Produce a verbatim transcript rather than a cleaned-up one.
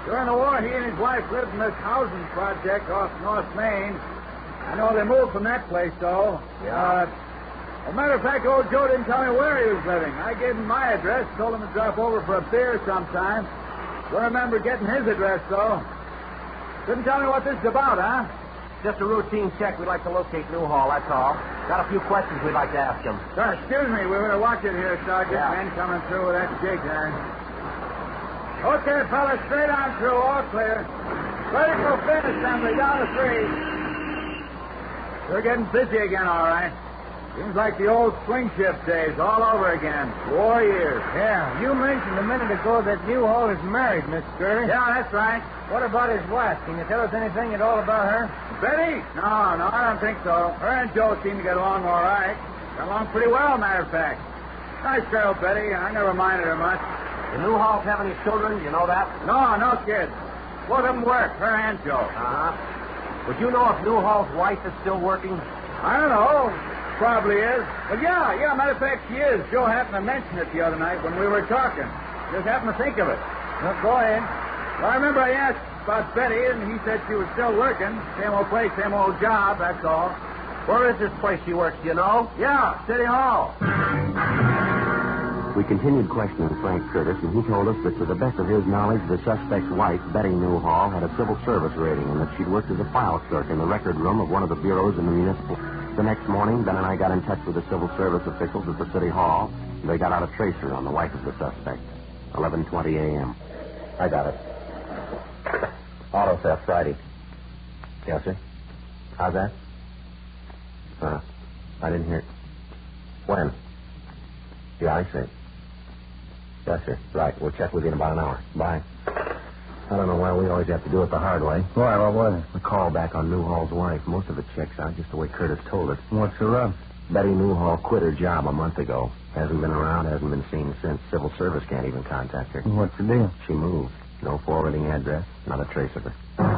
During the war, he and his wife lived in this housing project off North Main. I know they moved from that place, though. Yeah. Uh, as a matter of fact, old Joe didn't tell me where he was living. I gave him my address, told him to drop over for a beer sometime. Don't remember getting his address, though. Couldn't tell me what this is about, huh? Just a routine check. We'd like to locate Newhall, that's all. Got a few questions we'd like to ask him. Sir, excuse me. We better watch it here, Sergeant. Yeah. Men coming through with that jig there. Okay, fellas, straight on through. All clear. Ready for fin assembly. Down to three. We're getting busy again, all right. Seems like the old swing shift days all over again. Four years. Yeah, you mentioned a minute ago that Newhall is married, Miss Curry. Yeah, that's right. What about his wife? Can you tell us anything at all about her? Betty? No, no, I don't think so. Her and Joe seem to get along all right. Got along pretty well, matter of fact. Nice girl, Betty. I never minded her much. The Newhalls have any children? You know that? No, no kids. Both of them work, her and Joe. Uh-huh. Would you know if Newhall's wife is still working? I don't know. Probably is. But yeah, yeah, matter of fact, she is. Joe happened to mention it the other night when we were talking. Just happened to think of it. Well, go ahead. Well, I remember I asked about Betty, and he said she was still working. Same old place, same old job, that's all. Where is this place she works, do you know? Yeah, City Hall. We continued questioning Frank Curtis, and he told us that to the best of his knowledge, the suspect's wife, Betty Newhall, had a civil service rating and that she'd worked as a file clerk in the record room of one of the bureaus in the municipal. The next morning, Ben and I got in touch with the civil service officials at the City Hall, and they got out a tracer on the wife of the suspect. eleven twenty a.m. I got it. Auto theft Friday. Yes, sir. How's that? Uh, I didn't hear it. When? Yeah, I see. Yes, sir. Right. We'll check with you in about an hour. Bye. I don't know why we always have to do it the hard way. Why, what was it? The call back on Newhall's wife. Most of it checks out just the way Curtis told it. What's the rub? Betty Newhall quit her job a month ago. Hasn't been around, hasn't been seen since. Civil service can't even contact her. What's the deal? She moved. No forwarding address, not a trace of her.